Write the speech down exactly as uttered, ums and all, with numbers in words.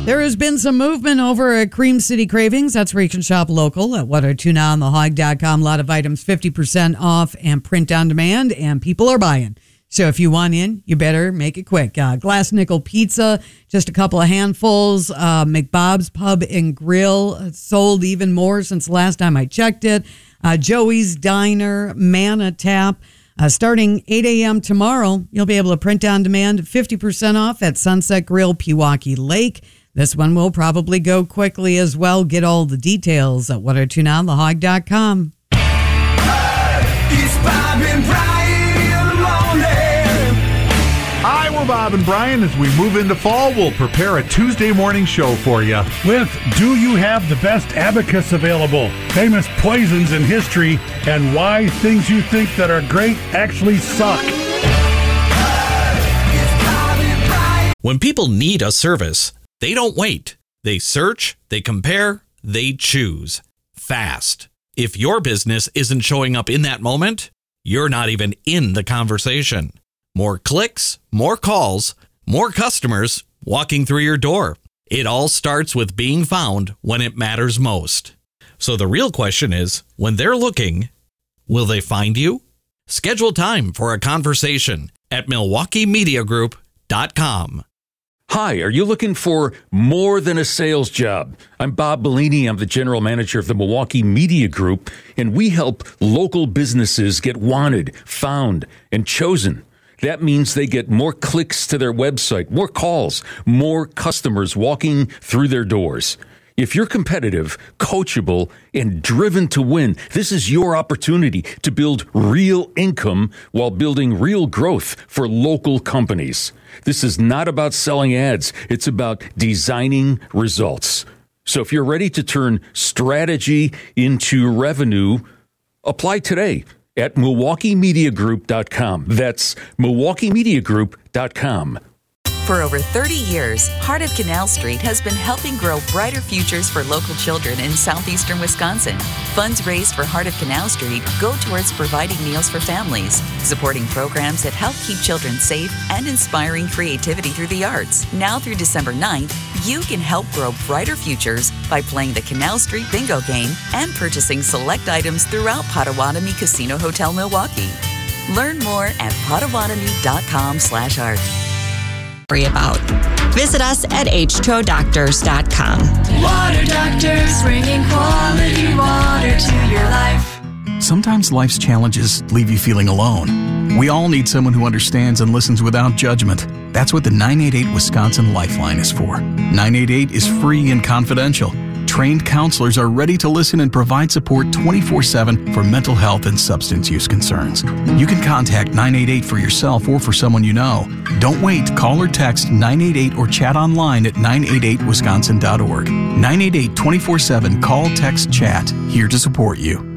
There has been some movement over at Cream City Cravings. That's where you can shop local at one oh two now on the hog dot com. A lot of items fifty percent off and print on demand, and people are buying. So if you want in, you better make it quick. Uh, Glass Nickel Pizza, just a couple of handfuls. Uh, McBob's Pub and Grill sold even more since the last time I checked it. Uh, Joey's Diner, Manna Tap. Uh, starting eight a.m. tomorrow, you'll be able to print on demand fifty percent off at Sunset Grill, Pewaukee Lake. This one will probably go quickly as well. Get all the details at one oh two now on the hog dot com. It's Bob and Brian in the morning. Hi, we're Bob and Brian. As we move into fall, we'll prepare a Tuesday morning show for you. With Do You Have the Best Abacus Available? Famous poisons in history and why things you think that are great actually suck. When people need a service, they don't wait. They search, they compare, they choose. Fast. If your business isn't showing up in that moment, you're not even in the conversation. More clicks, more calls, more customers walking through your door. It all starts with being found when it matters most. So the real question is, when they're looking, will they find you? Schedule time for a conversation at milwaukee media group dot com. Hi, are you looking for more than a sales job? I'm Bob Bellini. I'm the general manager of the Milwaukee Media Group, and we help local businesses get wanted, found, and chosen. That means they get more clicks to their website, more calls, more customers walking through their doors. If you're competitive, coachable, and driven to win, this is your opportunity to build real income while building real growth for local companies. This is not about selling ads. It's about designing results. So if you're ready to turn strategy into revenue, apply today at milwaukee media group dot com. That's milwaukee media group dot com. For over thirty years, Heart of Canal Street has been helping grow brighter futures for local children in southeastern Wisconsin. Funds raised for Heart of Canal Street go towards providing meals for families, supporting programs that help keep children safe, and inspiring creativity through the arts. Now through December ninth, you can help grow brighter futures by playing the Canal Street Bingo game and purchasing select items throughout Potawatomi Casino Hotel Milwaukee. Learn more at potawatomi dot com slash art. About. Visit us at h two o doctors dot com. Water Doctors, bringing quality water to your life. Sometimes life's challenges leave you feeling alone. We all need someone who understands and listens without judgment. That's what the nine eight eight Wisconsin Lifeline is for. nine eight eight is free and confidential. Trained counselors are ready to listen and provide support twenty-four seven for mental health and substance use concerns. You can contact nine eight eight for yourself or for someone you know. Don't wait. Call or text nine eight eight or chat online at nine eight eight wisconsin dot org. nine eight eight twenty-four seven. Call, text, chat. Here to support you.